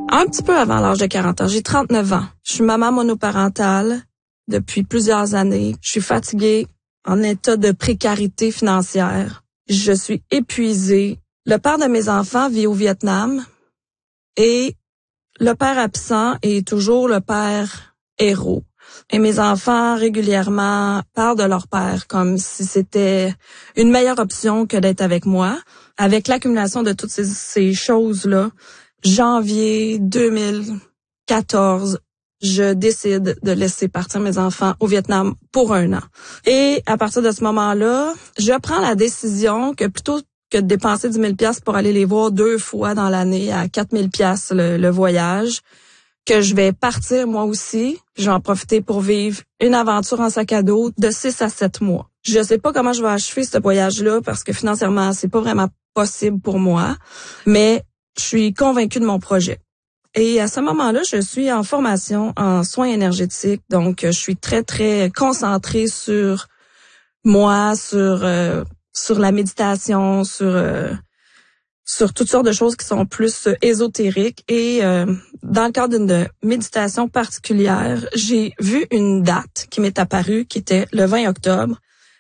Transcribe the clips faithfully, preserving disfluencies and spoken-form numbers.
Un petit peu avant l'âge de quarante ans. J'ai trente-neuf ans. Je suis maman monoparentale depuis plusieurs années. Je suis fatiguée, en état de précarité financière. Je suis épuisée. Le père de mes enfants vit au Vietnam et le père absent est toujours le père héros. Et mes enfants régulièrement parlent de leur père comme si c'était une meilleure option que d'être avec moi. Avec l'accumulation de toutes ces, ces choses-là, janvier deux mille quatorze, je décide de laisser partir mes enfants au Vietnam pour un an. Et à partir de ce moment-là, je prends la décision que plutôt que de dépenser dix mille dollars pour aller les voir deux fois dans l'année à quatre mille dollars le, le voyage, que je vais partir moi aussi. Je vais en profiter pour vivre une aventure en sac à dos de six à sept mois. Je sais pas comment je vais achever ce voyage-là parce que financièrement, c'est pas vraiment possible pour moi, mais je suis convaincue de mon projet. Et à ce moment-là, je suis en formation en soins énergétiques, donc je suis très, très concentrée sur moi, sur euh, sur la méditation, sur euh, sur toutes sortes de choses qui sont plus euh, ésotériques. Et euh, dans le cadre d'une méditation particulière, j'ai vu une date qui m'est apparue, qui était le vingt octobre.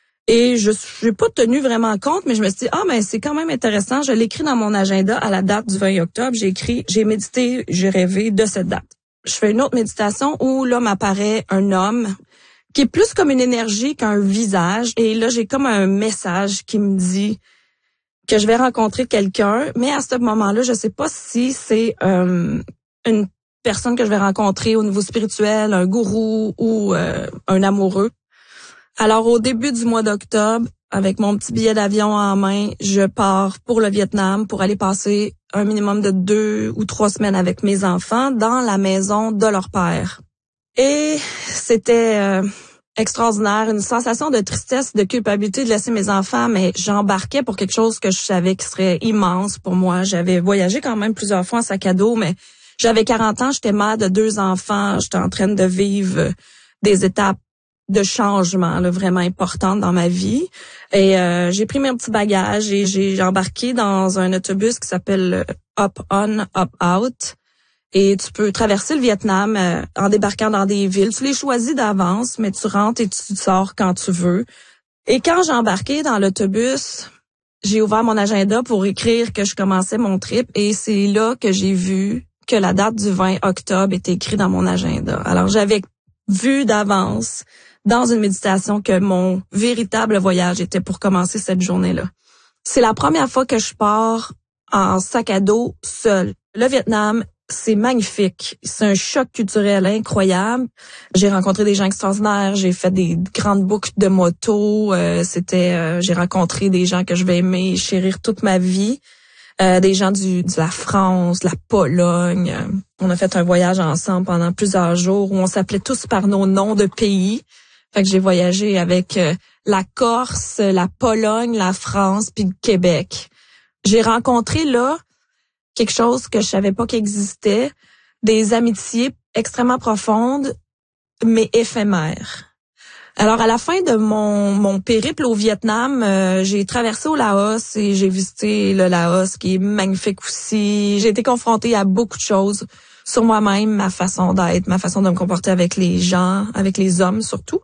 Et je n'ai pas tenu vraiment compte, mais je me suis dit, ah, mais c'est quand même intéressant. Je l'écris dans mon agenda à la date du vingt octobre. J'ai écrit, j'ai médité, j'ai rêvé de cette date. Je fais une autre méditation où là m'apparaît un homme qui est plus comme une énergie qu'un visage. Et là, j'ai comme un message qui me dit que je vais rencontrer quelqu'un. Mais à ce moment-là, je sais pas si c'est euh, une personne que je vais rencontrer au niveau spirituel, un gourou ou euh, un amoureux. Alors, au début du mois d'octobre, avec mon petit billet d'avion en main, je pars pour le Vietnam pour aller passer un minimum de deux ou trois semaines avec mes enfants dans la maison de leur père. Et c'était euh, extraordinaire, une sensation de tristesse, de culpabilité de laisser mes enfants, mais j'embarquais pour quelque chose que je savais qui serait immense pour moi. J'avais voyagé quand même plusieurs fois en sac à dos, mais j'avais quarante ans, j'étais mère de deux enfants, j'étais en train de vivre des étapes de changement là, vraiment importante dans ma vie. Et euh, j'ai pris mes petits bagages et j'ai embarqué dans un autobus qui s'appelle Up On, Up Out. Et tu peux traverser le Vietnam euh, en débarquant dans des villes. Tu les choisis d'avance, mais tu rentres et tu sors quand tu veux. Et quand j'ai embarqué dans l'autobus, j'ai ouvert mon agenda pour écrire que je commençais mon trip. Et c'est là que j'ai vu que la date du vingt octobre était écrite dans mon agenda. Alors, j'avais vu d'avance dans une méditation que mon véritable voyage était pour commencer cette journée-là. C'est la première fois que je pars en sac à dos seule. Le Vietnam, c'est magnifique. C'est un choc culturel incroyable. J'ai rencontré des gens extraordinaires. J'ai fait des grandes boucles de moto. Euh, c'était, euh, j'ai rencontré des gens que je vais aimer, chérir toute ma vie. Euh, des gens du, de la France, de la Pologne. Euh, on a fait un voyage ensemble pendant plusieurs jours où on s'appelait tous par nos noms de pays. Fait que j'ai voyagé avec euh, la Corse, la Pologne, la France, puis le Québec. J'ai rencontré là quelque chose que je savais pas qu'il existait, des amitiés extrêmement profondes, mais éphémères. Alors, à la fin de mon, mon périple au Vietnam, euh, j'ai traversé au Laos et j'ai visité le Laos, qui est magnifique aussi. J'ai été confrontée à beaucoup de choses sur moi-même, ma façon d'être, ma façon de me comporter avec les gens, avec les hommes surtout.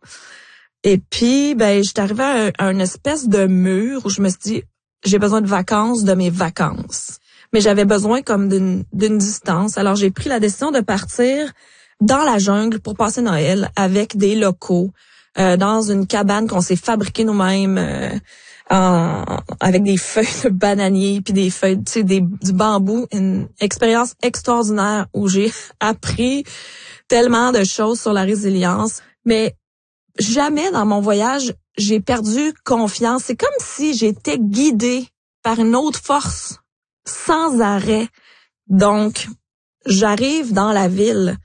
Et puis, ben, j'étais arrivée à, un, à une espèce de mur où je me suis dit, j'ai besoin de vacances de mes vacances. Mais j'avais besoin comme d'une, d'une distance. Alors, j'ai pris la décision de partir dans la jungle pour passer Noël avec des locaux. Euh, dans une cabane qu'on s'est fabriquée nous-mêmes euh, en, avec des feuilles de bananier puis des feuilles, tu sais, des, du bambou. Une expérience extraordinaire où j'ai appris tellement de choses sur la résilience. Mais jamais dans mon voyage, j'ai perdu confiance. C'est comme si j'étais guidée par une autre force sans arrêt. Donc, j'arrive dans la ville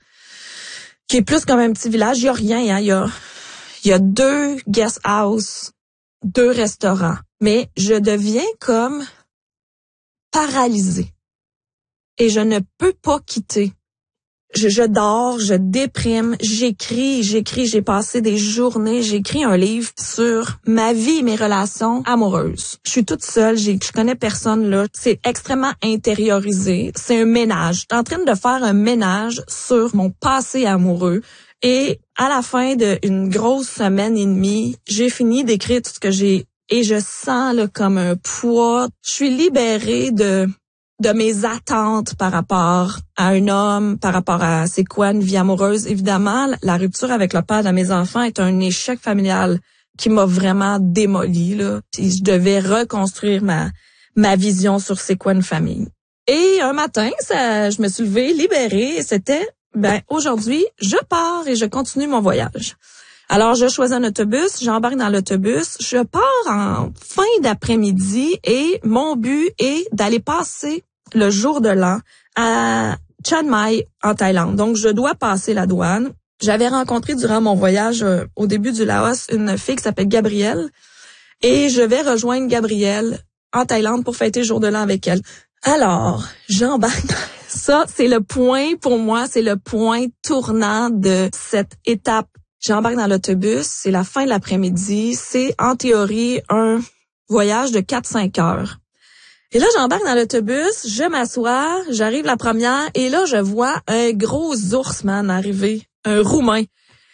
qui est plus comme un petit village. Il y a rien, hein, il y a... Il y a deux guest house, deux restaurants, mais je deviens comme paralysée et je ne peux pas quitter. Je, je dors, je déprime, j'écris, j'écris, j'ai passé des journées, j'ai écrit un livre sur ma vie et mes relations amoureuses. Je suis toute seule, j'ai, je connais personne là. C'est extrêmement intériorisé. C'est un ménage. Je suis en train de faire un ménage sur mon passé amoureux. Et à la fin d'une grosse semaine et demie, j'ai fini d'écrire tout ce que j'ai et je sens là comme un poids. Je suis libérée de de mes attentes par rapport à un homme, par rapport à c'est quoi une vie amoureuse. Évidemment, la rupture avec le père de mes enfants est un échec familial qui m'a vraiment démolie, là. Puis je devais reconstruire ma ma vision sur c'est quoi une famille. Et un matin, ça, je me suis levée libérée et c'était, ben aujourd'hui, je pars et je continue mon voyage. Alors, je choisis un autobus, j'embarque dans l'autobus, je pars en fin d'après-midi et mon but est d'aller passer le jour de l'an à Chiang Mai, en Thaïlande. Donc, je dois passer la douane. J'avais rencontré durant mon voyage euh, au début du Laos une fille qui s'appelle Gabrielle et je vais rejoindre Gabrielle en Thaïlande pour fêter le jour de l'an avec elle. Alors, j'embarque. Ça, c'est le point pour moi, c'est le point tournant de cette étape. J'embarque dans l'autobus, c'est la fin de l'après-midi, c'est en théorie un voyage de quatre à cinq heures. Et là, j'embarque dans l'autobus, je m'assois, j'arrive la première, et là, je vois un gros ours, man, arriver. Un roumain.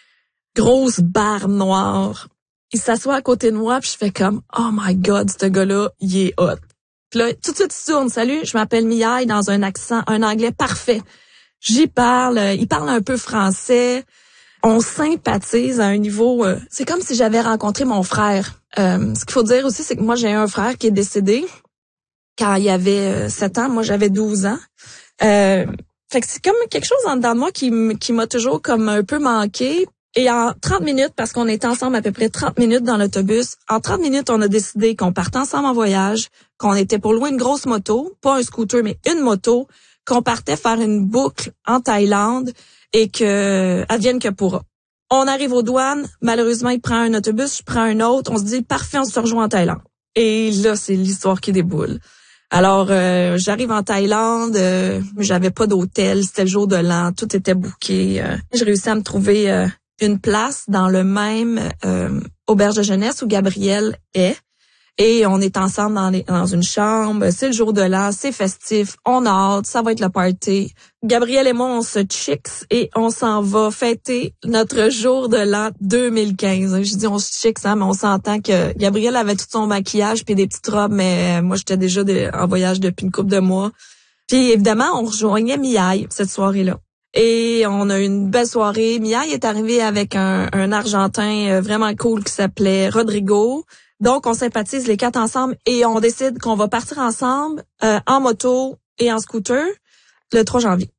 Grosse barbe noire. Il s'assoit à côté de moi, puis je fais comme, oh my God, ce gars-là, il est hot. Puis là, tout de suite, il tourne. Salut, je m'appelle Miaille, dans un accent, un anglais parfait. J'y parle, il parle un peu français. On sympathise à un niveau... Euh, c'est comme si j'avais rencontré mon frère. Euh, ce qu'il faut dire aussi, c'est que moi, j'ai un frère qui est décédé quand il avait sept ans. Moi, j'avais douze ans. Euh, fait que c'est comme quelque chose en dedans de moi qui, qui m'a toujours comme un peu manqué. Et en trente minutes, parce qu'on était ensemble à peu près trente minutes dans l'autobus, en trente minutes, on a décidé qu'on partait ensemble en voyage, qu'on était pour louer une grosse moto, pas un scooter, mais une moto, qu'on partait faire une boucle en Thaïlande et que advienne que pourra. On arrive aux douanes, malheureusement, il prend un autobus, je prends un autre, on se dit, parfait, on se rejoint en Thaïlande. Et là, c'est l'histoire qui déboule. Alors, euh, j'arrive en Thaïlande, euh, j'avais pas d'hôtel, c'était le jour de l'an, tout était booké. Euh, j'ai réussi à me trouver euh, une place dans le même euh, auberge de jeunesse où Gabrielle est. Et on est ensemble dans, les, dans une chambre, c'est le jour de l'an, c'est festif, on a hâte, ça va être le party. Gabrielle et moi, on se chicks et on s'en va fêter notre jour de l'an deux mille quinze. Je dis on se chicks, hein, mais on s'entend que Gabrielle avait tout son maquillage puis des petites robes, mais moi, j'étais déjà de, en voyage depuis une couple de mois. Puis évidemment, on rejoignait Miaille cette soirée-là. Et on a eu une belle soirée. Miaille est arrivé avec un, un Argentin vraiment cool qui s'appelait Rodrigo. Donc, on sympathise les quatre ensemble et on décide qu'on va partir ensemble euh, en moto et en scooter le trois janvier.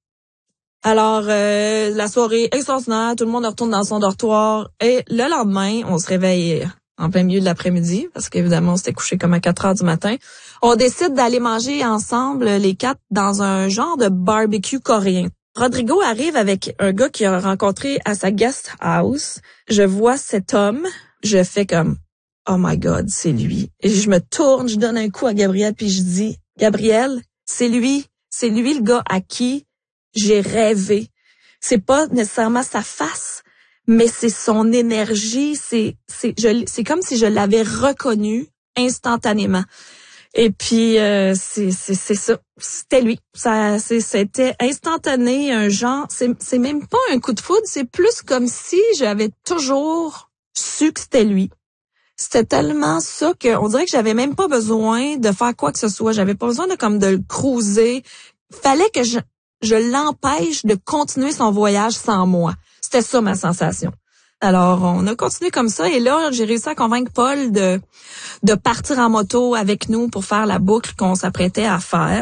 Alors, euh, la soirée extraordinaire, tout le monde retourne dans son dortoir et le lendemain, on se réveille en plein milieu de l'après-midi parce qu'évidemment, on s'était couché comme à quatre heures du matin. On décide d'aller manger ensemble les quatre dans un genre de barbecue coréen. Rodrigo arrive avec un gars qu'il a rencontré à sa guest house. Je vois cet homme, je fais comme... Oh my God, c'est lui. Et je me tourne, je donne un coup à Gabrielle puis je dis, Gabrielle, c'est lui, c'est lui le gars à qui j'ai rêvé. C'est pas nécessairement sa face, mais c'est son énergie, c'est c'est je c'est comme si je l'avais reconnu instantanément. Et puis euh, c'est c'est c'est ça, c'était lui. Ça c'est c'était instantané, un genre, c'est c'est même pas un coup de foudre, c'est plus comme si j'avais toujours su que c'était lui. C'était tellement ça que on dirait que j'avais même pas besoin de faire quoi que ce soit. J'avais pas besoin de comme de le cruiser. Fallait que je, je l'empêche de continuer son voyage sans moi. C'était ça ma sensation. Alors, on a continué comme ça et là, j'ai réussi à convaincre Paul de de partir en moto avec nous pour faire la boucle qu'on s'apprêtait à faire.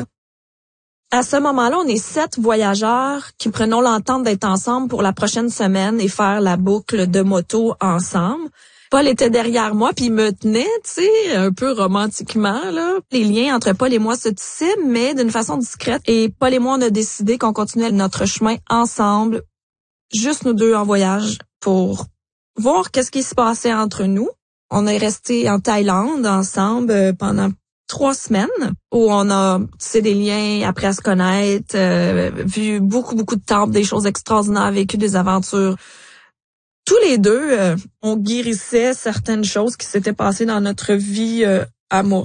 À ce moment-là, on est sept voyageurs qui prenons l'entente d'être ensemble pour la prochaine semaine et faire la boucle de moto ensemble. Paul était derrière moi puis il me tenait, tu sais, un peu romantiquement là. Les liens entre Paul et moi se tissaient, mais d'une façon discrète. Et Paul et moi, on a décidé qu'on continuait notre chemin ensemble, juste nous deux en voyage, pour voir qu'est-ce qui se passait entre nous. On est resté en Thaïlande ensemble pendant trois semaines où on a tissé des liens, appris à se connaître, euh, vu beaucoup, beaucoup de temps, des choses extraordinaires, vécu des aventures. Tous les deux, euh, on guérissait certaines choses qui s'étaient passées dans notre vie euh, amoureuse.